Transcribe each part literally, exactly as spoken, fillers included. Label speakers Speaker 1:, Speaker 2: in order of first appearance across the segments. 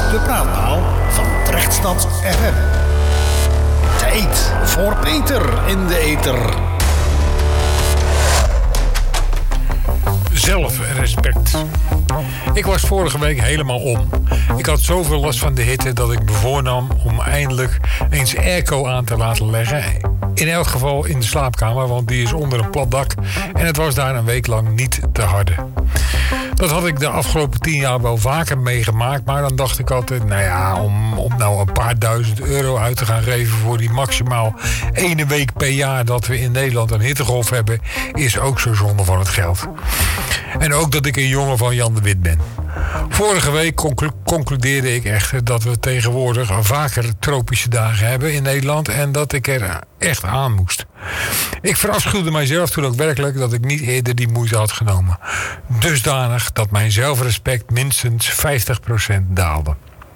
Speaker 1: de praatpaal van Trechtstat F M. Tijd voor Peter in de ether.
Speaker 2: Zelfrespect. Ik was vorige week helemaal om. Ik had zoveel last van de hitte dat ik me voornam om eindelijk eens airco aan te laten leggen. In elk geval in de slaapkamer, want die is onder een plat dak en het was daar een week lang niet te harde. Dat had ik de afgelopen tien jaar wel vaker meegemaakt, maar dan dacht ik altijd, nou ja, om, om nou een paar duizend euro uit te gaan geven voor die maximaal ene week per jaar dat we in Nederland een hittegolf hebben, is ook zo zonde van het geld. En ook dat ik een jongen van Jan de Wit ben. Vorige week conclu- concludeerde ik echter dat we tegenwoordig vaker tropische dagen hebben in Nederland en dat ik er echt aan moest. Ik verafschuwde mijzelf toen ook werkelijk dat ik niet eerder die moeite had genomen. Dusdanig dat mijn zelfrespect minstens vijftig procent daalde.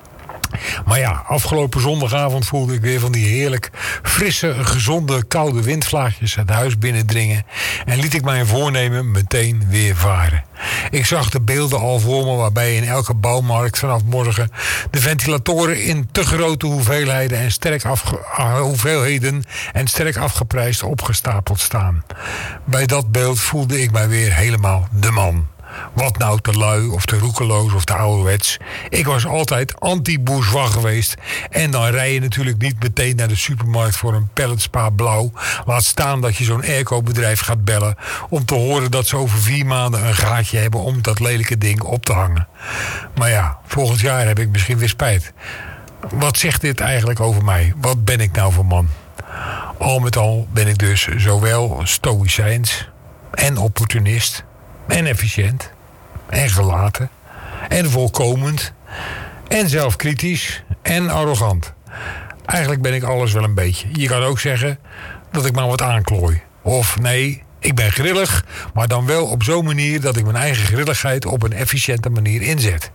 Speaker 2: Maar ja, afgelopen zondagavond voelde ik weer van die heerlijk frisse, gezonde, koude windvlaagjes het huis binnendringen en liet ik mijn voornemen meteen weer varen. Ik zag de beelden al voor me waarbij in elke bouwmarkt vanaf morgen de ventilatoren in te grote hoeveelheden en sterk, afge- uh, hoeveelheden en sterk afgeprijsd opgestapeld staan. Bij dat beeld voelde ik mij weer helemaal de man. Wat nou te lui of te roekeloos of te ouderwets. Ik was altijd anti-bourgeois geweest. En dan rij je natuurlijk niet meteen naar de supermarkt voor een pelletspa blauw. Laat staan dat je zo'n airco-bedrijf gaat bellen om te horen dat ze over vier maanden een gaatje hebben om dat lelijke ding op te hangen. Maar ja, volgend jaar heb ik misschien weer spijt. Wat zegt dit eigenlijk over mij? Wat ben ik nou voor man? Al met al ben ik dus zowel stoïcijns en opportunist en efficiënt en gelaten en voorkomend en zelfkritisch en arrogant. Eigenlijk ben ik alles wel een beetje. Je kan ook zeggen dat ik maar wat aanklooi. Of nee, ik ben grillig, maar dan wel op zo'n manier dat ik mijn eigen grilligheid op een efficiënte manier inzet.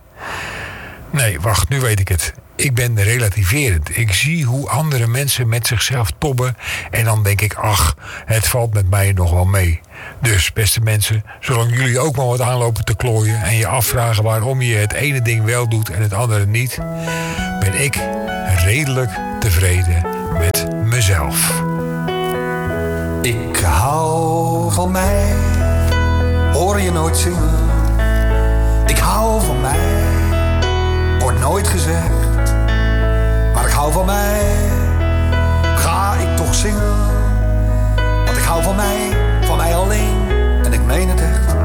Speaker 2: Nee, wacht, nu weet ik het. Ik ben relativerend. Ik zie hoe andere mensen met zichzelf tobben en dan denk ik, ach, het valt met mij nog wel mee. Dus, beste mensen, zolang jullie ook maar wat aanlopen te klooien en je afvragen waarom je het ene ding wel doet en het andere niet, ben ik redelijk tevreden met mezelf.
Speaker 3: Ik hou van mij, hoor je nooit zingen. Ik hou van mij, wordt nooit gezegd. Maar ik hou van mij, ga ik toch zingen. Want ik hou van mij, van mij alleen, en ik meen het echt.